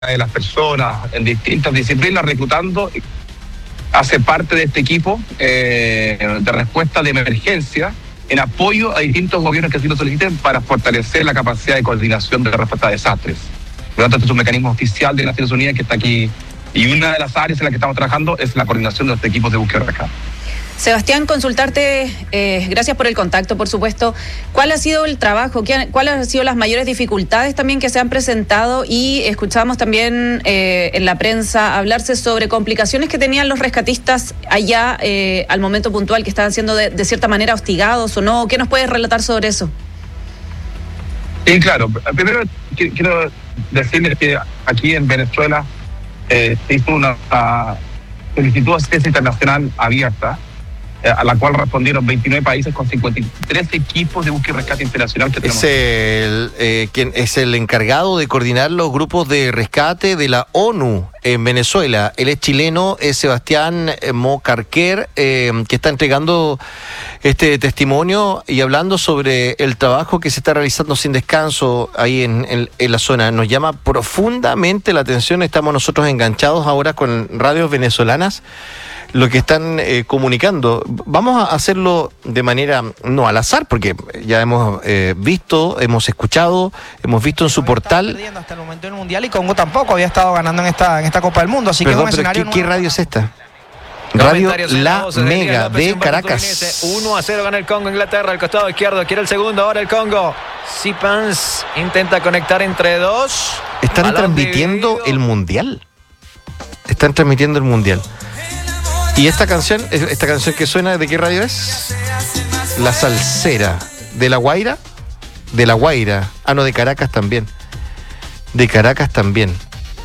de las personas en distintas disciplinas reclutando, hace parte de este equipo de respuesta de emergencia en apoyo a distintos gobiernos que así lo soliciten para fortalecer la capacidad de coordinación de respuesta a desastres. Por lo tanto, este es un mecanismo oficial de Naciones Unidas que está aquí, y una de las áreas en las que estamos trabajando es la coordinación de los equipos de búsqueda y rescate. Sebastián, consultarte, gracias por el contacto, por supuesto. ¿Cuál ha sido el trabajo? ¿Cuáles han sido las mayores dificultades también que se han presentado? Y escuchamos también en la prensa hablarse sobre complicaciones que tenían los rescatistas allá al momento puntual, que estaban siendo de cierta manera hostigados o no. ¿Qué nos puedes relatar sobre eso? Sí, claro. Primero quiero decirles que aquí en Venezuela se hizo una solicitud de asistencia internacional abierta, a la cual respondieron 29 países con 53 equipos de búsqueda y rescate internacional que tenemos. ¿Quién es el encargado de coordinar los grupos de rescate de la ONU en Venezuela? Él es chileno, es Sebastián Mocarquer, que está entregando este testimonio y hablando sobre el trabajo que se está realizando sin descanso ahí en la zona. Nos llama profundamente la atención, estamos nosotros enganchados ahora con radios venezolanas, lo que están comunicando. Vamos a hacerlo de manera no al azar, porque ya hemos visto, hemos escuchado, hemos visto en su portal. Perdiendo hasta el momento del Mundial, y Congo tampoco había estado ganando en esta Copa del Mundo, así. Perdón, que es un escenario. ¿Qué radio es esta? Radio La Mega de Caracas. 1-0 gana el Congo, Inglaterra, al costado izquierdo, quiere el segundo, ahora el Congo. Sipans intenta conectar entre dos. Están transmitiendo el Mundial. Están transmitiendo el Mundial. ¿Y esta canción que suena, de qué radio es? La Salsera. ¿De La Guaira? De La Guaira. Ah, no, de Caracas también. De Caracas también.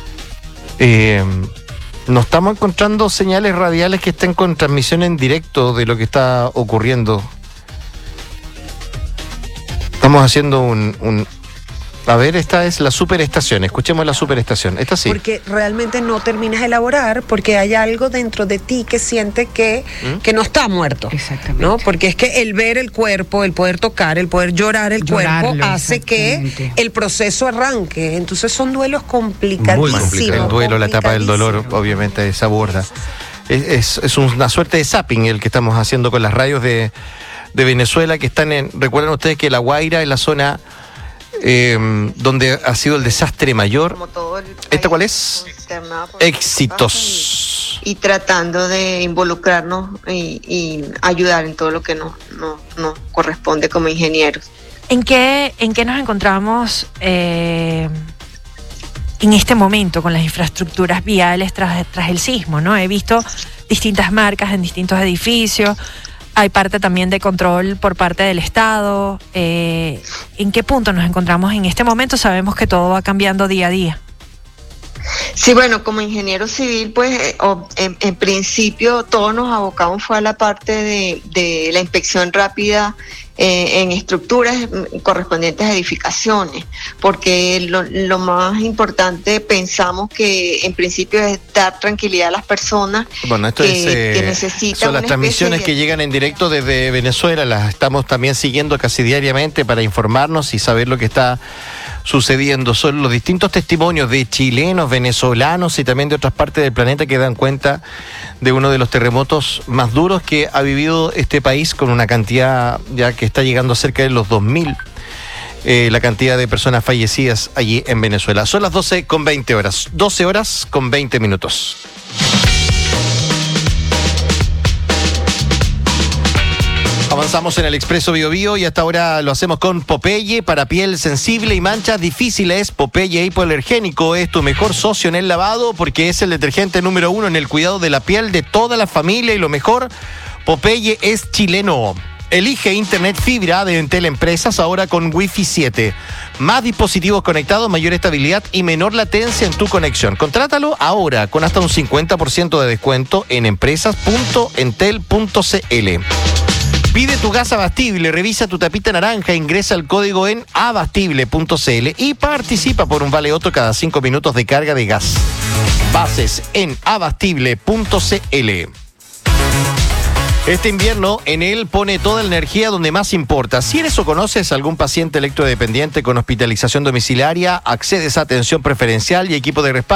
No estamos encontrando señales radiales que estén con transmisión en directo de lo que está ocurriendo. Estamos haciendo A ver, esta es la superestación. Escuchemos la superestación. Esta sí. Porque realmente no terminas de elaborar, porque hay algo dentro de ti que siente que no está muerto. Exactamente. ¿No? Porque es que el ver el cuerpo, el poder tocar, el poder llorar el cuerpo, hace que el proceso arranque. Entonces son duelos complicadísimos. Muy complicado. El duelo, la etapa del dolor, obviamente, esa borda. Es una suerte de zapping el que estamos haciendo con las radios de Venezuela, que están en... Recuerden ustedes que La Guaira es la zona... donde ha sido el desastre mayor. ¿Esta cuál es? Éxitos. Y tratando de involucrarnos y ayudar en todo lo que nos corresponde como ingenieros. ¿En qué nos encontramos en este momento con las infraestructuras viales tras el sismo, ¿no? He visto distintas marcas en distintos edificios. Hay parte también de control por parte del Estado. ¿En qué punto nos encontramos en este momento? Sabemos que todo va cambiando día a día. Sí, bueno, como ingeniero civil, pues en principio todos nos abocamos fue a la parte de la inspección rápida en estructuras correspondientes a edificaciones, porque lo más importante pensamos que en principio es dar tranquilidad a las personas. Bueno, esto que necesitan. Son las transmisiones que llegan en directo desde Venezuela, las estamos también siguiendo casi diariamente para informarnos y saber lo que está sucediendo. Son los distintos testimonios de chilenos, venezolanos y también de otras partes del planeta que dan cuenta de uno de los terremotos más duros que ha vivido este país, con una cantidad ya que está llegando a cerca de los 2.000, la cantidad de personas fallecidas allí en Venezuela. Son las 12:20 horas, 12 horas con 20 minutos. Avanzamos en el Expreso Bio Bio y hasta ahora lo hacemos con Popeye. Para piel sensible y manchas difíciles, Popeye hipoalergénico es tu mejor socio en el lavado, porque es el detergente número 1 en el cuidado de la piel de toda la familia, y lo mejor, Popeye es chileno. Elige Internet fibra de Entel Empresas ahora con Wi-Fi 7. Más dispositivos conectados, mayor estabilidad y menor latencia en tu conexión. Contrátalo ahora con hasta un 50% de descuento en empresas.entel.cl. Pide tu gas Abastible, revisa tu tapita naranja, ingresa el código en abastible.cl y participa por un vale otro cada 5 minutos de carga de gas. Bases en abastible.cl. Este invierno, Enel pone toda la energía donde más importa. Si eres o conoces algún paciente electrodependiente con hospitalización domiciliaria, accedes a atención preferencial y equipo de respaldo.